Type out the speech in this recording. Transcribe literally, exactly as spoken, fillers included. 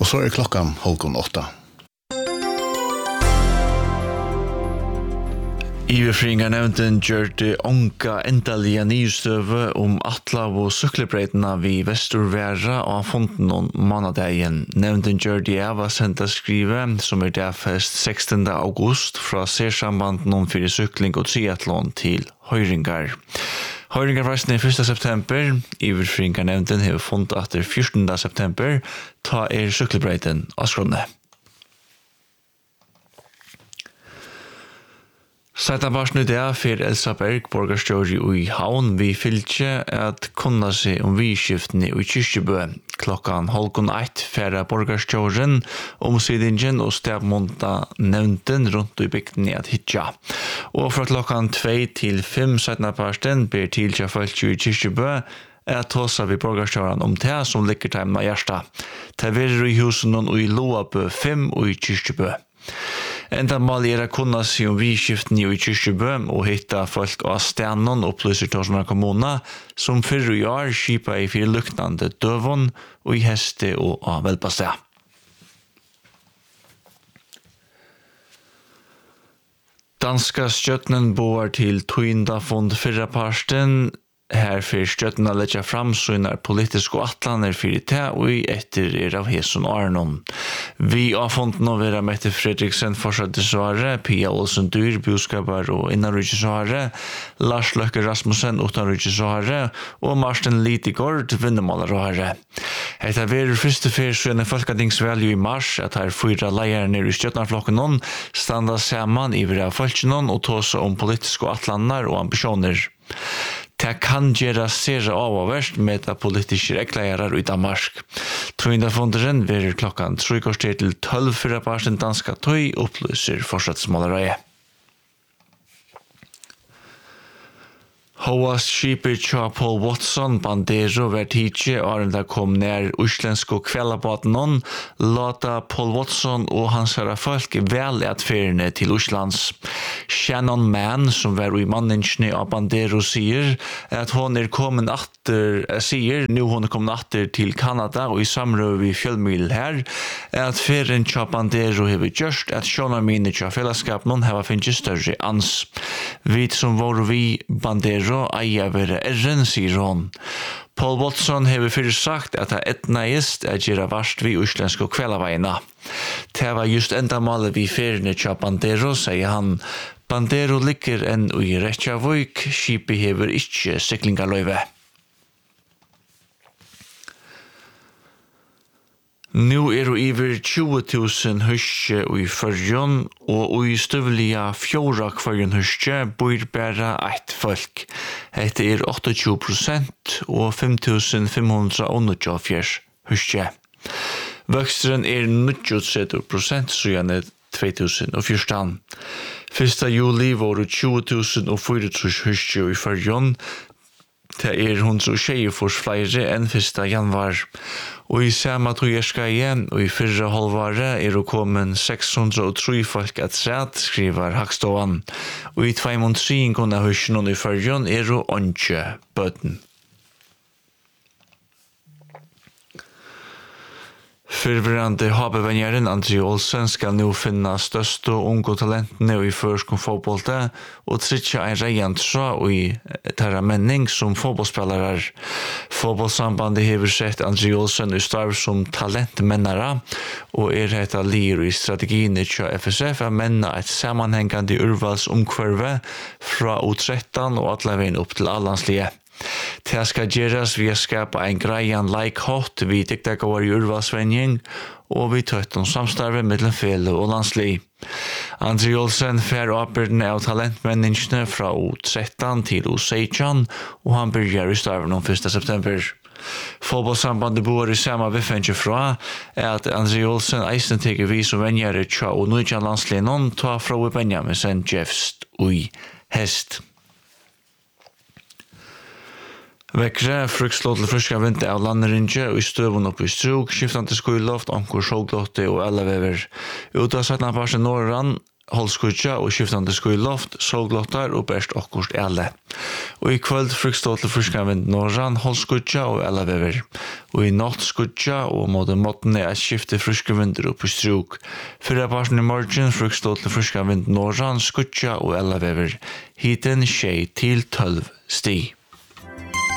Og så er klokkan halvgån åtta. Iverfringarnevnden gjør det onka endalige nystøve om atlav og sykkelbreitene ved Vesturværa og fonden om manadagen. Nevnden gjør det av å sende skrive, som er derfest sekstende august, fra sersambanden om fire sykling og triathlon til høyringar. Høyringar var i første september. Iverfringarnevnden har funnet at det fjortende september ta er sykkelbreiten av skrånne. Sætta barsen i dag for Elsa Berg, borgarstjóri i Havn, vi fylgje at kunna seg om vidskiftene i Kyrkjebø. Klokkan halvgån eitt færa borgarstjóren, omsidingen og stavmånda nevnten rundt i bygden i at hitja. Og fra klokkan tvei til fem sætta barsen ber tilkja folk i Kyrkjebø er tåsa vi borgarstjóran om det som ligger til med hjärsta. Det er i husen og i Loabø fem og i Kyrkjebø. Enda mal er å kunne se om vidskiften i Kyrkjebø og hitta folk av stenon og plusser Torsjøna kommuna som fyrre i år skipa i fire luktande døvån og i heste og av velpastet. Danska stjøttenen bor til tøynda fond fyrre parsten. Her fyrir støttene letja fram sånne politiske atlaner fyrir te og i etter er av Hesun Arnon. Vi av fonden å være Mette Fredriksen fortsatt svare, Pia Olsen Dyr, Buskabar og innanrykje svare, Lars Løkke Rasmussen, utanrykje svare, og Marsten Litigård, vinnermåler svare. Etter ver første fyrir sånne folketingsvalg i mars, at her fyra leierne i støttenflokken noen standa saman i vera folkene og tåse om politiske atlaner og ambisjoner. Det kan gjøre sere avhverst med at politiske reklagerer ut av marsk. Trøyndafonderen verer klokkan tre kvarter til tolv for at parten danska tøy opplyser fortsatsmålerøye. Håas skipet tja Paul Watson, Bandero, vertidje, og da kom nær uslensko kvellabaten, lata Paul Watson og hans herra folk vel at feriene til Oslands. Shannon Mann, som var i manningsne av Bandero, sier at hon er kommet atter, sier nu hon er kommet atter til Kanada, og i samrøv i fjellmil her, at ferien tja Bandero hever gjørst at sjåna mine tja fellesskap noen hever finnes større ans. Vi som var vi Bandero, eia være erren, sier hon. Paul Watson hever fyrir sagt at det etnaist er gjøre varst vi uslenske kvellaveina. Det var just enda malet vi feriene tja Bandero, sier han. Bandero ligger enn i Reykjavik, skipet hever ikkje siklingaløyve. Nu er det over tjue tusen huske i førjon, og i støvlige fjora kvarjon huske bor bare ett folk. Dette er tjueåtte prosent og fem tusen fem hundre tjueåtte huske. Vøksteren er nittiotre prosent, så gjerne två tusen fjorton. Første juli var det tjue tusen fire huske i førjon. Det er hundre tjue flere enn første januar. Og i samme togjerska igjen, og i fyrre halvåret er det kommet seks hundre tre folk at rett, skriver Hakståan. Og i tvei måneder siden kunne huske noen i førjon er det ikke bøten. Fyrverande Habevenjeren André Olsen skal nå finne største og unge talentene i førskom fotbollet og trykke en reian tra og i terra menning som fotbollspillere. Fotbollsambandet hever sett André Olsen i starv som talentmennere og er heta lir i strategien i F S F er menna et sammanhengande urvalsomkvarve fra U tretton og alle veien opp til Allandslige. Det skal gjøres ved å skape en greian like-hot vid diktagår i urvalsvenning og vi tøtt om samstarve mellom fele og landslig. André Olsen fer oppbyrden av talentmenningene fra U tretton til U sytton og han begynner i starven om første september. Fotbollsambandet bor i samme viffenje fra at André Olsen eisen teker vi som venjere tja og nøytjan landslig noen ta fra u Benjaminsen Jeffst og hest. Vekre, frukslå til friska vinter av landerinje og i støvun opp i struk, skiftande skuiloft, ankur sjåglotte og ellevever. Ut av sattna parsen Norran Holskutja og skiftande skuiloft, solglottar og best okkurst elle. Og i kvöld frukstå til friskan vind norran, Holskutja og elle vever. Og i natt skutja og måtte måttene er skifte friske vinter opp i struk. Fyrra parten i morgen frukstå til friskan vind norran, skutja og elle vever. Hiten tjei til tølv sti.